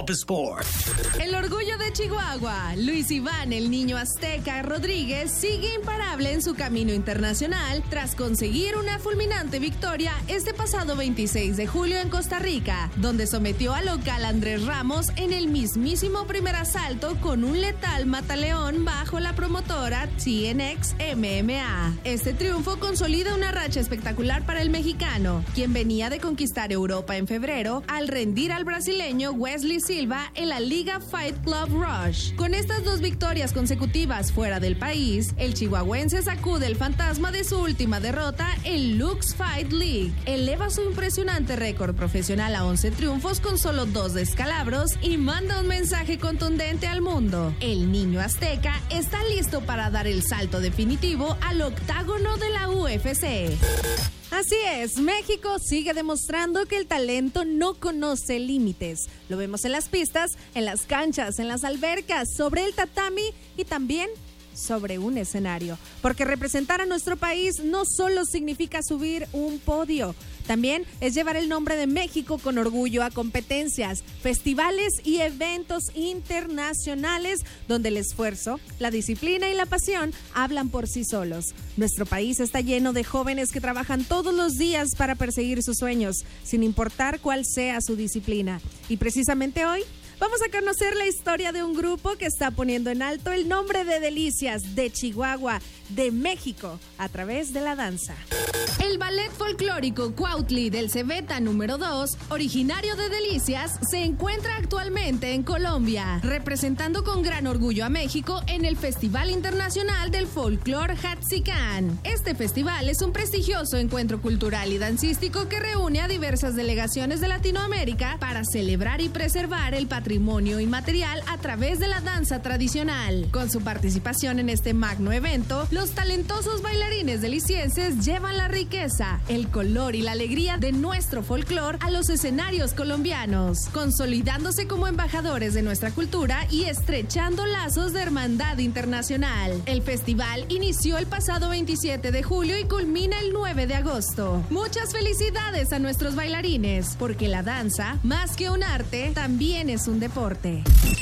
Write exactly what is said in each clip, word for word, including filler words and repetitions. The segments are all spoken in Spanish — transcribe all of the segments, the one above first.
Top Sport. El orgullo de Chihuahua, Luis Iván el Niño Azteca Rodríguez, sigue imparable en su camino internacional tras conseguir una fulminante victoria este pasado veintiséis de julio en Costa Rica, donde sometió al local Andrés Ramos en el mismísimo primer asalto con un letal mataleón bajo la promotora T N X M M A. Este triunfo consolida una racha espectacular para el mexicano, quien venía de conquistar Europa en febrero al rendir al brasileño Wesley Silva en la Liga Fight Club Rush. Con estas dos victorias consecutivas fuera del país, el chihuahuense sacude el fantasma de su última derrota en Lux Fight League, eleva su impresionante récord profesional a once triunfos con solo dos descalabros y manda un mensaje contundente al mundo. El Niño Azteca está listo para dar el salto definitivo al octágono de la U F C. Así es, México sigue demostrando que el talento no conoce límites. Lo vemos en las pistas, en las canchas, en las albercas, sobre el tatami y también sobre un escenario. Porque representar a nuestro país no solo significa subir un podio, también es llevar el nombre de México con orgullo a competencias, festivales y eventos internacionales donde el esfuerzo, la disciplina y la pasión hablan por sí solos. Nuestro país está lleno de jóvenes que trabajan todos los días para perseguir sus sueños, sin importar cuál sea su disciplina. Y precisamente hoy vamos a conocer la historia de un grupo que está poniendo en alto el nombre de Delicias, de Chihuahua, de México, a través de la danza. El ballet folclórico Cuautli del Cebeta número dos, originario de Delicias, se encuentra actualmente en Colombia, representando con gran orgullo a México en el Festival Internacional del Folclor Hatzicán. Este festival es un prestigioso encuentro cultural y dancístico que reúne a diversas delegaciones de Latinoamérica para celebrar y preservar el patrimonio inmaterial a través de la danza tradicional. Con su participación en este magno evento, los talentosos bailarines delicienses llevan la riqueza, el color y la alegría de nuestro folclor a los escenarios colombianos, consolidándose como embajadores de nuestra cultura y estrechando lazos de hermandad internacional. El festival inició el pasado veintisiete de julio y culmina el nueve de agosto. Muchas felicidades a nuestros bailarines, porque la danza, más que un arte, también es un deporte.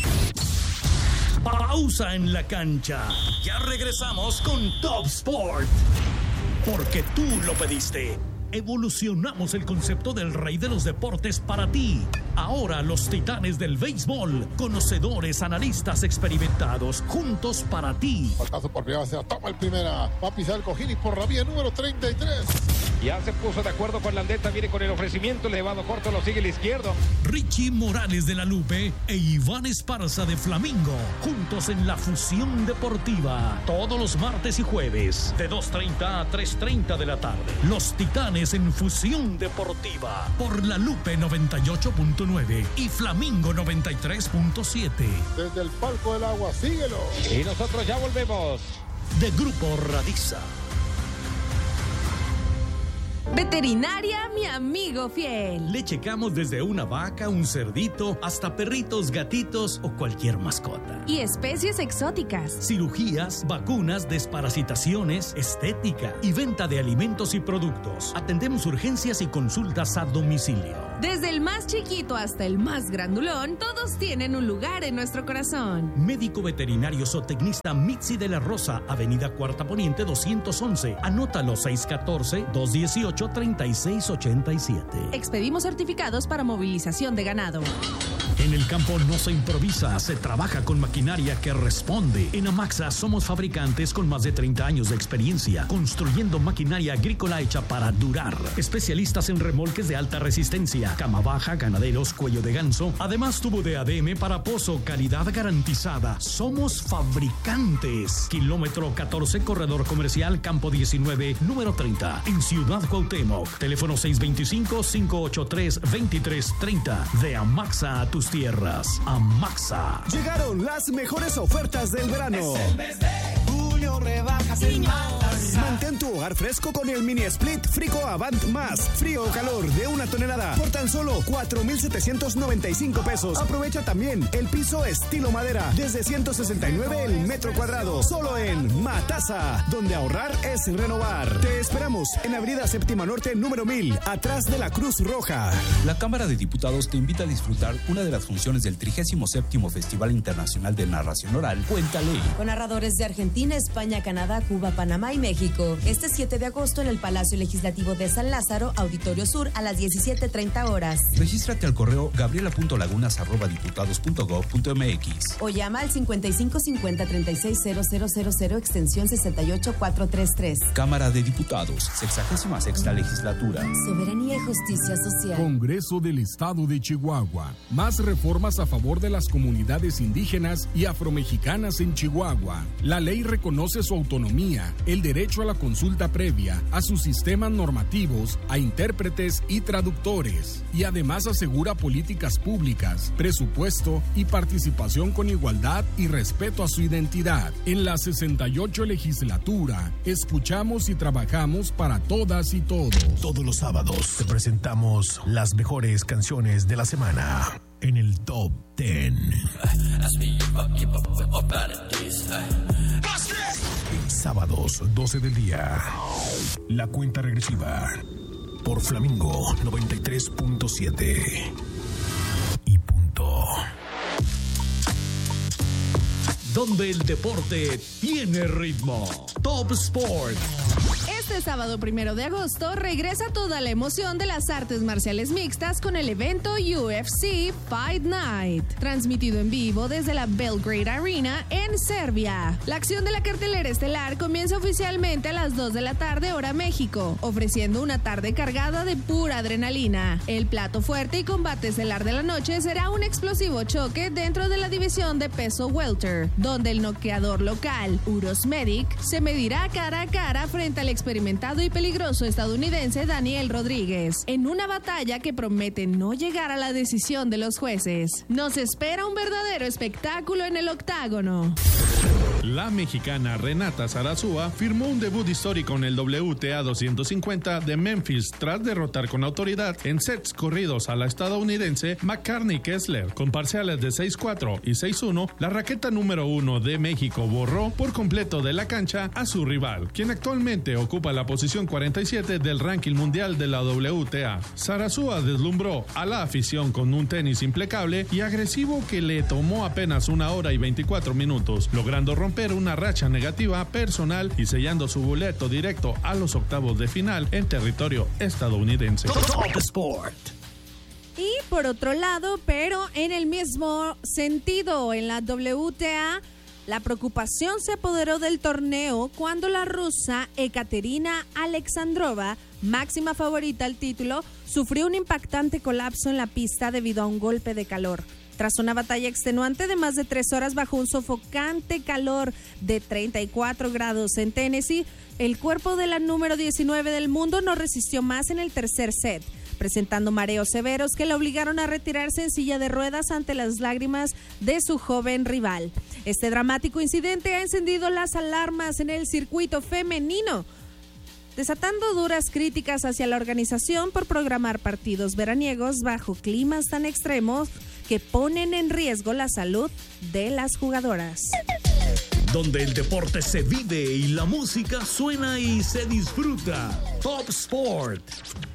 Pausa en la cancha. Ya regresamos con Top Sport. Porque tú lo pediste. Evolucionamos el concepto del rey de los deportes para ti. Ahora los titanes del béisbol, conocedores, analistas experimentados, juntos para ti. Pasazo por primera base, toma el primera, va a pisar el cojín y por la vía número treinta y tres. Ya se puso de acuerdo con Landeta, viene con el ofrecimiento, elevado corto, lo sigue el izquierdo. Richie Morales de la Lupe e Iván Esparza de Flamingo, juntos en la Fusión Deportiva, todos los martes y jueves, de dos treinta a tres treinta de la tarde. Los titanes en Fusión Deportiva, por la Lupe noventa y ocho punto nueve y Flamingo noventa y tres punto siete. Desde el palco del agua, síguelo. Y nosotros ya volvemos. De Grupo Radiza. Veterinaria, mi amigo fiel. Le checamos desde una vaca, un cerdito, hasta perritos, gatitos o cualquier mascota. Y especies exóticas. Cirugías, vacunas, desparasitaciones, estética y venta de alimentos y productos. Atendemos urgencias y consultas a domicilio. Desde el más chiquito hasta el más grandulón, todos tienen un lugar en nuestro corazón. Médico veterinario zootecnista Mitzi de la Rosa, Avenida Cuarta Poniente doscientos once. Anótalo seis uno cuatro, dos uno ocho, tres seis ocho siete. Expedimos certificados para movilización de ganado. En el campo no se improvisa, se trabaja con maquinaria que responde. En Amaxa somos fabricantes con más de treinta años de experiencia, construyendo maquinaria agrícola hecha para durar. Especialistas en remolques de alta resistencia, cama baja, ganaderos, cuello de ganso. Además, tubo de A D M para pozo, calidad garantizada. Somos fabricantes. Kilómetro catorce, corredor comercial, campo diecinueve, número treinta, en Ciudad Cuauhtémoc. Teléfono seis dos cinco, cinco ocho tres, dos tres tres cero. De Amaxa a tus tierras. Amaxa. Llegaron las mejores ofertas del verano. Es el mes de junio, Solo rebajas en Matasa. Mantén tu hogar fresco con el mini split Frico Avant Más. Frío o calor de una tonelada por tan solo cuatro mil setecientos noventa y cinco pesos. Aprovecha también el piso estilo madera desde ciento sesenta y nueve el metro cuadrado. Solo en Matasa, donde ahorrar es renovar. Te esperamos en Avenida Séptima Norte número mil, atrás de la Cruz Roja. La Cámara de Diputados te invita a disfrutar una de las funciones del trigésimo séptimo Festival Internacional de Narración Oral, Cuéntale. Con narradores de Argentina, España, Canadá, Cuba, Panamá y México. Este siete de agosto en el Palacio Legislativo de San Lázaro, Auditorio Sur, a las diecisiete treinta horas. Regístrate al correo gabriela punto lagunas arroba diputados punto gob punto mx o llama al cincuenta y cinco cincuenta treinta y seis cero cero cero cero extensión sesenta y ocho cuatrocientos treinta y tres. Cámara de Diputados, sexagésima sexta legislatura. Soberanía y justicia social. Congreso del Estado de Chihuahua. Más reformas a favor de las comunidades indígenas y afromexicanas en Chihuahua. La ley reconoce su autonomía, el derecho a la consulta previa, a sus sistemas normativos, a intérpretes y traductores. Y además asegura políticas públicas, presupuesto y participación con igualdad y respeto a su identidad. En la sesenta y ocho legislatura, escuchamos y trabajamos para todas y todos. Todos los sábados te presentamos las mejores canciones de la semana en el Top diez. Sábados, doce del día. La cuenta regresiva por Flamingo noventa y tres punto siete. Y punto. Donde el deporte tiene ritmo. Top Sport. Este sábado primero de agosto regresa toda la emoción de las artes marciales mixtas con el evento U F C Fight Night, transmitido en vivo desde la Belgrade Arena en Serbia. La acción de la cartelera estelar comienza oficialmente a las dos de la tarde hora México, ofreciendo una tarde cargada de pura adrenalina. El plato fuerte y combate estelar de la noche será un explosivo choque dentro de la división de peso welter, donde el noqueador local, Uros Medic, se medirá cara a cara frente al experimentado y peligroso estadounidense Daniel Rodríguez, en una batalla que promete no llegar a la decisión de los jueces. Nos espera un verdadero espectáculo en el octágono. La mexicana Renata Zarazúa firmó un debut histórico en el W T A doscientos cincuenta de Memphis tras derrotar con autoridad en sets corridos a la estadounidense McCartney Kessler. Con parciales de seis cuatro y seis uno, la raqueta número uno de México borró por completo de la cancha a su rival, quien actualmente ocupa la posición cuarenta y siete del ranking mundial de la W T A. Zarazúa deslumbró a la afición con un tenis impecable y agresivo que le tomó apenas una hora y veinticuatro minutos, logrando romper una racha negativa personal y sellando su boleto directo a los octavos de final en territorio estadounidense. Top Sport. Y por otro lado, pero en el mismo sentido, en la W T A, la preocupación se apoderó del torneo cuando la rusa Ekaterina Alexandrova, máxima favorita al título, sufrió un impactante colapso en la pista debido a un golpe de calor. Tras una batalla extenuante de más de tres horas bajo un sofocante calor de treinta y cuatro grados en Tennessee, el cuerpo de la número diecinueve del mundo no resistió más en el tercer set, presentando mareos severos que la obligaron a retirarse en silla de ruedas ante las lágrimas de su joven rival. Este dramático incidente ha encendido las alarmas en el circuito femenino, desatando duras críticas hacia la organización por programar partidos veraniegos bajo climas tan extremos que ponen en riesgo la salud de las jugadoras. Donde el deporte se vive y la música suena y se disfruta. Top Sport.